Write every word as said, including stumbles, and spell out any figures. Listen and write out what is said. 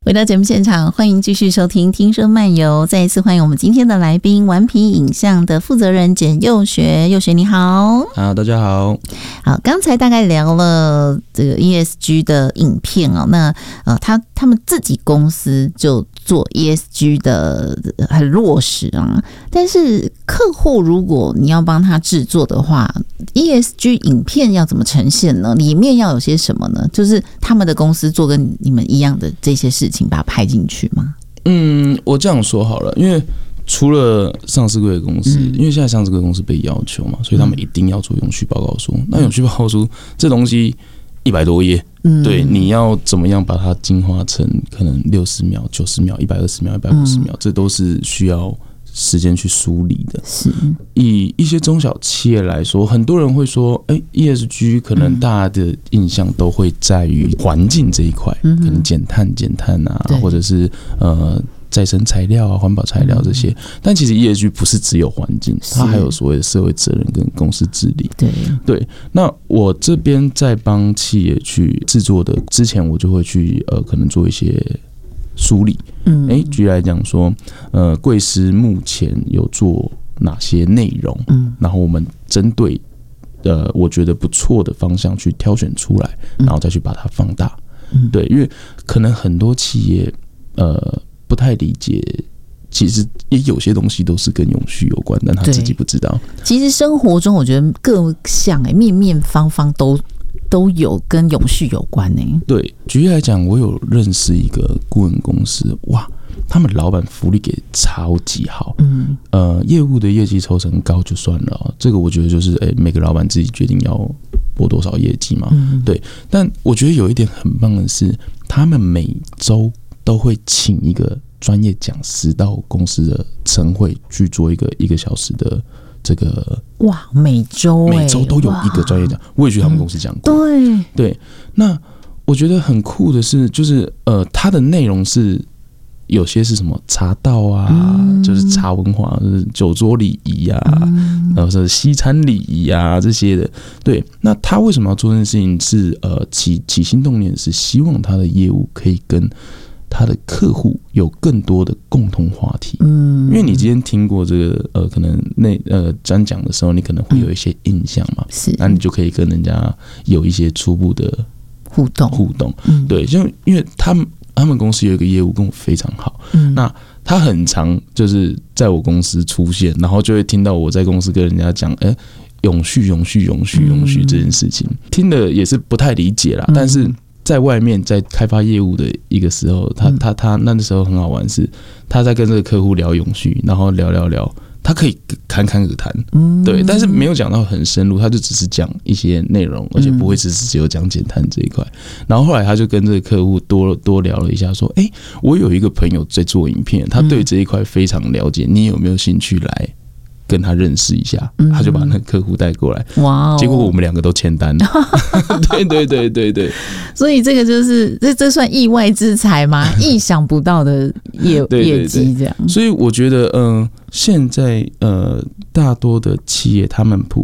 回到节目现场，欢迎继续收听听说漫游，再一次欢迎我们今天的来宾，顽皮影像的负责人简佑学。佑学你好。 好，大家好。 好，刚才大概聊了这个 E S G 的影片哦，那呃，他他们自己公司就做 E S G 的很落实啊，但是客户如果你要帮他制作的话 ，E S G 影片要怎么呈现呢？里面要有些什么呢？就是他们的公司做跟你们一样的这些事情，把它拍进去吗？ 嗯，我这样说好了，因为除了上市柜的公司、嗯，因为现在上市柜公司被要求嘛，所以他们一定要做永续报告书。嗯、那永续报告书这东西一百多页，嗯，对，你要怎么样把它精华成可能六十秒、九十秒、一百二十秒、一百五十秒、嗯，这都是需要时间去梳理的。是，以一些中小企业来说，很多人会说，哎、欸、，E S G 可能大家的印象都会在于环境这一块、嗯，可能减碳、减碳啊，或者是呃。再生材料啊，环保材料这些、嗯，但其实 E S G 不是只有环境，它还有所谓的社会责任跟公司治理。对对，那我这边在帮企业去制作的之前，我就会去呃，可能做一些梳理。嗯，哎、欸，举例来讲说，呃，贵司目前有做哪些内容？嗯，然后我们针对呃，我觉得不错的方向去挑选出来，然后再去把它放大。嗯，对，因为可能很多企业呃。不太理解，其实也有些东西都是跟永续有关，但他自己不知道。 其实生活中，我觉得各项哎、欸，面面方方都都有跟永续有关呢、欸。 对，举例来讲，我有认识一个顾问公司，哇，他们老板福利给超级好，嗯，呃，业务的业绩抽成高就算了、喔，这个我觉得就是哎、欸，每个老板自己决定要拨多少业绩嘛、嗯，对。但我觉得有一点很棒的是，他们每周都会请一个专业讲师到公司的晨会去做一个一个小时的这个哇，每周、欸、 每周都有一个专业讲，我也去他们公司讲过。 嗯、 对对，那我觉得很酷的是，就是呃，它的内容是有些是什么茶道啊，嗯、就是茶文化，就是酒桌礼仪啊，嗯、然后是西餐礼仪啊这些的。对，那他为什么要做这件事情是？是呃起起心动念是希望他的业务可以跟他的客户有更多的共同话题，嗯，因为你今天听过这个呃，可能那呃讲讲的时候，你可能会有一些印象嘛，是，那你就可以跟人家有一些初步的互动互动，嗯，对，就因为他们他们公司有一个业务跟我非常好，嗯，那他很常就是在我公司出现，然后就会听到我在公司跟人家讲，哎、欸，永续永续永续永续这件事情，嗯、听的也是不太理解啦，嗯、但是。在外面在开发业务的一个时候，他他他那时候很好玩，是他在跟这个客户聊永续，然后聊聊聊，他可以侃侃而谈，嗯，对，但是没有讲到很深入，他就只是讲一些内容，而且不会只是只有讲减碳这一块。然后后来他就跟这个客户多多聊了一下，说：“哎、欸，我有一个朋友在做影片，他对这一块非常了解，你有没有兴趣来？”跟他认识一下，他就把那个客户带过来，哇、嗯！结果我们两个都签单了，对对对对对。 所以这个就是这这算意外之财吗？意想不到的业业绩这样。 所以我觉得，嗯、呃，现在呃，大多的企业他们普